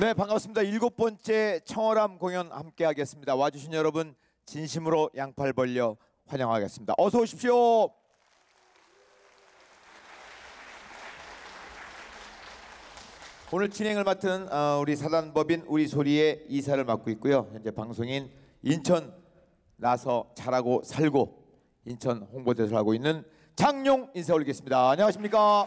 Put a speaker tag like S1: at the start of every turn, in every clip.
S1: 네, 반갑습니다. 7번째 청어람 공연 함께 하겠습니다. 와주신 여러분 진심으로 양팔 벌려 환영하겠습니다. 어서 오십시오. 오늘 진행을 맡은 우리 사단법인 우리소리의 이사를 맡고 있고요. 현재 방송인 인천 나서 잘하고 살고 인천 홍보대사를 하고 있는 장용 인사 올리겠습니다. 안녕하십니까?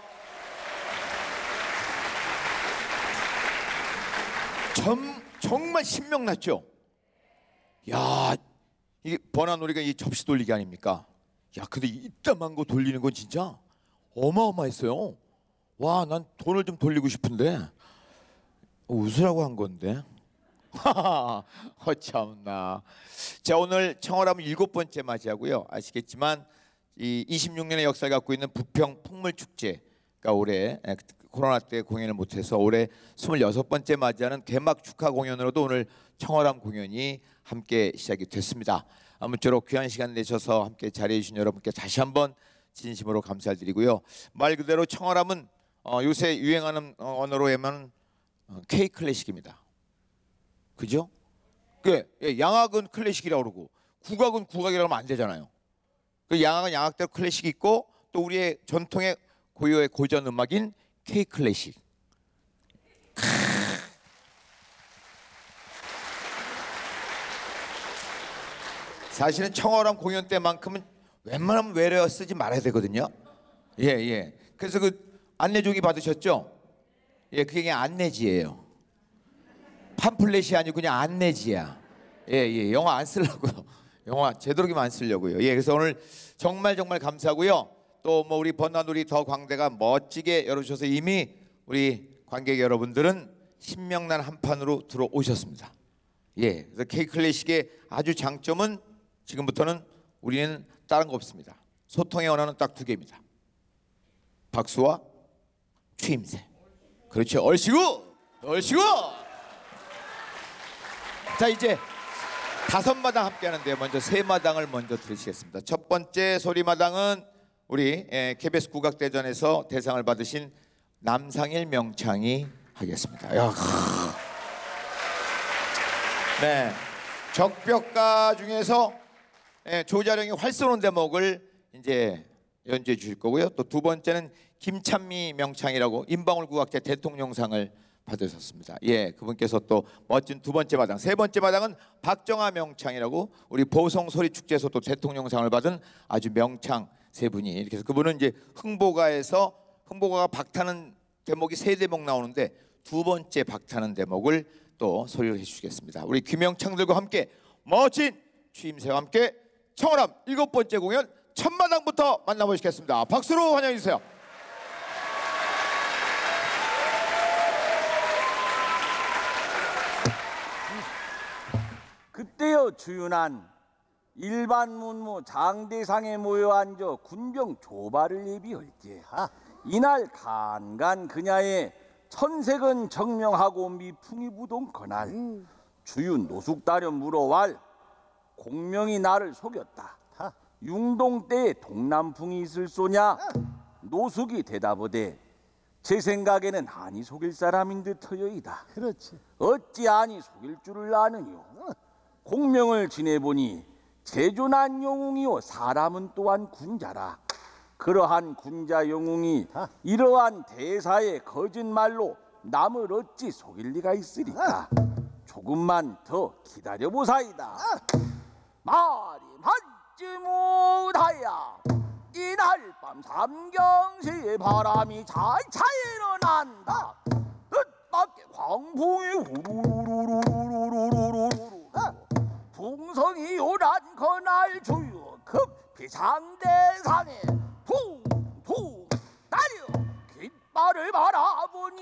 S1: 정말 신명났죠? 야, 이게 번화놀이가 이 접시 돌리기 아닙니까? 야, 근데 이따만 거 돌리는 건 진짜 어마어마했어요. 와, 난 돈을 좀 돌리고 싶은데 웃으라고 한 건데. 참나. 자, 오늘 청어람은 7번째 맞이하고요. 아시겠지만 이 26년의 역사를 갖고 있는 부평 풍물축제가 올해 코로나 때 공연을 못해서 올해 26번째 맞이하는 개막 축하 공연으로도 오늘 청어람 공연이 함께 시작이 됐습니다. 아무쪼록 귀한 시간 내셔서 함께 자리해 주신 여러분께 다시 한번 진심으로 감사를 드리고요. 말 그대로 청어람은 요새 유행하는 언어로 하면 K 클래식입니다. 그죠? 양악은 클래식이라고 그러고 국악은 국악이라고 하면 안 되잖아요. 그 양악은 양악대로 클래식이 있고 또 우리의 전통의 고유의 고전 음악인 K 클래식. 사실은 청어람 공연 때만큼은 웬만하면 외래어 쓰지 말아야 되거든요. 예. 그래서 그 안내종이 받으셨죠? 예, 그게 그냥 안내지예요. 팜플렛이 아니고 그냥 안내지야. 예, 영어 안 쓰려고요. 영어 제대로만 안 쓰려고요. 예, 그래서 오늘 정말 감사하고요. 또 뭐 우리 번화놀이 더 광대가 멋지게 열어주셔서 이미 우리 관객 여러분들은 신명난 한판으로 들어오셨습니다. 예, 그래서 K 클래식의 아주 장점은 지금부터는 우리는 다른 거 없습니다. 소통의 언어는 딱 2개입니다. 박수와 추임새. 그렇죠. 얼씨구. 자, 이제 5마당 함께 하는데요. 먼저 3마당을 먼저 들으시겠습니다. 첫 번째 소리마당은 우리 KBS 국악대전에서 대상을 받으신 남상일 명창이 하겠습니다. 야, 네, 적벽가 중에서 조자룡이 활 쏘는 대목을 이제 연주해 주실 거고요. 또 2번째는 김찬미 명창이라고 인방울 국악제 대통령상을 받으셨습니다. 예, 그분께서 또 멋진 2번째 마당, 3번째 마당은 박정아 명창이라고 우리 보성 소리축제에서 또 대통령상을 받은 아주 명창 3분이 이렇게 해서 그분은 이제 흥보가가 박타는 대목이 3대목 나오는데 2번째 박타는 대목을 또 소리를 해주시겠습니다. 우리 귀명창들과 함께 멋진 추임새와 함께 청어람 7번째 공연 첫마당부터 만나보시겠습니다. 박수로 환영해 주세요.
S2: 그때여 주윤한 일반 문무 장대상에 모여 앉아 군병 조발을 예비할지하 이날 간간 그냐에 천색은 정명하고 미풍이 부동 그날 주윤 노숙다려 물어왈 공명이 나를 속였다. 융동 때에 동남풍이 있을 소냐? 노숙이 대답하되 제 생각에는 아니 속일 사람인 듯하여이다.
S3: 그렇지.
S2: 어찌 아니 속일 줄을 아느뇨? 공명을 지내보니 제존한 영웅이요 사람은 또한 군자라. 그러한 군자 영웅이 이러한 대사의 거짓말로 남을 어찌 속일 리가 있으리까? 조금만 더 기다려보사이다. 말이 맞지 못하야 이날 밤 삼경시에 바람이 잘차 일어난다. 뜻밖의 광풍이 후루루루루루루루루루 풍성이 요란 그날 주요 급히 상대상에 퉁퉁 날려 깃발을 바라보니